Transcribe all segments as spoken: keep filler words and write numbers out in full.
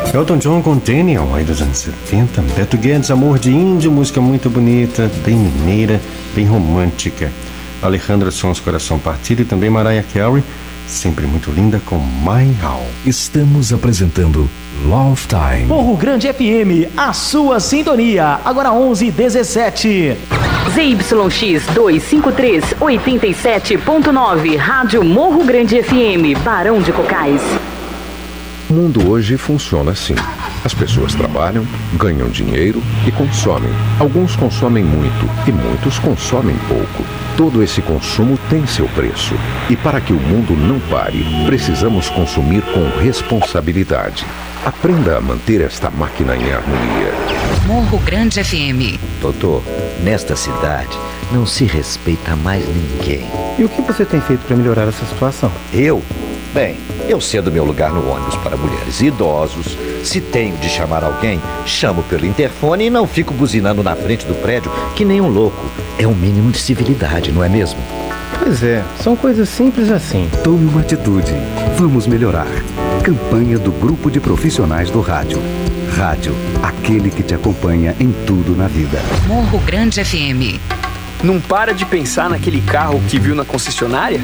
Elton John com Daniel, aí dos anos setenta. Beto Guedes, Amor de Índio, música muito bonita, bem mineira, bem romântica. Alejandra Sons, Coração Partido, e também Mariah Carey, sempre muito linda, com My How. Estamos apresentando Love Time. Morro Grande F M, a sua sintonia. Agora onze e dezessete. Z Y X duzentos e cinquenta e três, oitenta e sete ponto nove, Rádio Morro Grande F M, Barão de Cocais. O mundo hoje funciona assim. As pessoas trabalham, ganham dinheiro e consomem. Alguns consomem muito e muitos consomem pouco. Todo esse consumo tem seu preço. E para que o mundo não pare, precisamos consumir com responsabilidade. Aprenda a manter esta máquina em harmonia. Morro Grande F M. Doutor, nesta cidade não se respeita mais ninguém. E o que você tem feito para melhorar essa situação? Eu? Bem, eu cedo meu lugar no ônibus para mulheres e idosos. Se tenho de chamar alguém, chamo pelo interfone e não fico buzinando na frente do prédio que nem um louco. É um mínimo de civilidade, não é mesmo? Pois é, são coisas simples assim. Tome uma atitude. Vamos melhorar. Campanha do Grupo de Profissionais do Rádio. Rádio, aquele que te acompanha em tudo na vida. Morro Grande F M. Não para de pensar naquele carro que viu na concessionária?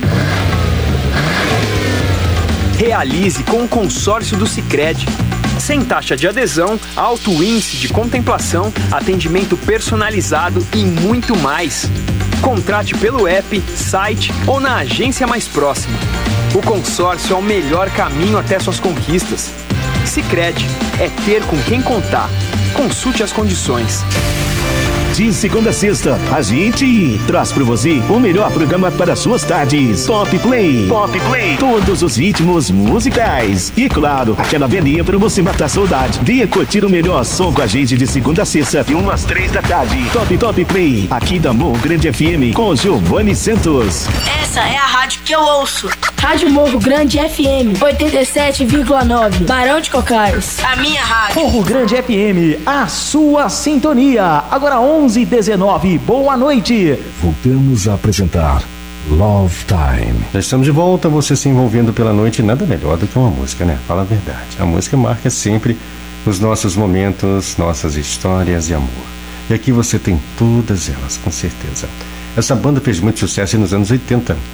Realize com o consórcio do Sicredi. Sem taxa de adesão, alto índice de contemplação, atendimento personalizado e muito mais. Contrate pelo app, site ou na agência mais próxima. O consórcio é o melhor caminho até suas conquistas. Sicredi é ter com quem contar. Consulte as condições. De segunda a sexta, a gente traz para você o melhor programa para suas tardes. Pop Play. Pop Play. Todos os ritmos musicais. E claro, aquela velhinha para você matar a saudade. Venha curtir o melhor som com a gente de segunda a sexta, de umas três da tarde. Top Top Play, aqui da Morro Grande F M, com Giovanni Santos. Essa é a rádio que eu ouço. Rádio Morro Grande F M, oitenta e sete vírgula nove, Barão de Cocais. A minha rádio. Morro Grande F M, a sua sintonia. Agora onze e dezenove, boa noite. Voltamos a apresentar Love Time. Já estamos de volta, você se envolvendo pela noite, nada melhor do que uma música, né? Fala a verdade. A música marca sempre os nossos momentos, nossas histórias de amor. E aqui você tem todas elas, com certeza. Essa banda fez muito sucesso nos anos oitenta.